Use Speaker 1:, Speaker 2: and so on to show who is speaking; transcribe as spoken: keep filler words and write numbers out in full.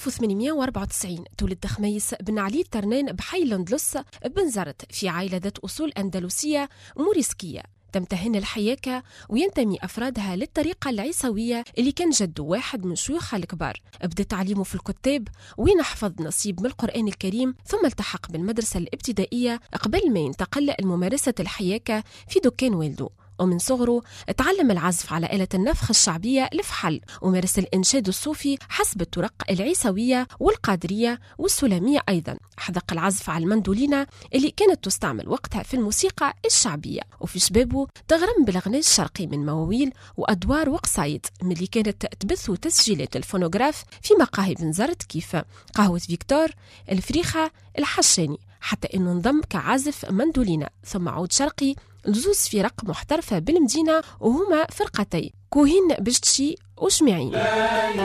Speaker 1: ألف وثمانمائة وأربعة وتسعين تولد خميس بن علي ترنان بحي لندلس بن زرت في عائلة ذات أصول أندلسية موريسكية. تمتهن الحياكة وينتمي أفرادها للطريقة العيسوية اللي كان جده واحد من شيوخها الكبار. بدأ تعليمه في الكتاب وين حفظ نصيب من القرآن الكريم، ثم التحق بالمدرسة الابتدائية قبل ما ينتقل لممارسة الحياكة في دكان والده. ومن صغره تعلم العزف على آلة النفخ الشعبية الفحل، ومارس الإنشاد الصوفي حسب الطرق العيسوية والقادرية والسلامية. أيضا حذق العزف على المندولينة اللي كانت تستعمل وقتها في الموسيقى الشعبية. وفي شبابه تغرم بالغناء الشرقي من مواويل وأدوار وقصايد من اللي كانت تبث تسجيلات الفونوغراف في مقاهي بن زرت كيف قهوة فيكتور، الفريخة، الحشاني، حتى أنه انضم كعازف مندولينة ثم عود شرقي لزوز فرق محترفة بالمدينة وهما فرقتي كوهين بجتشي وشمعين.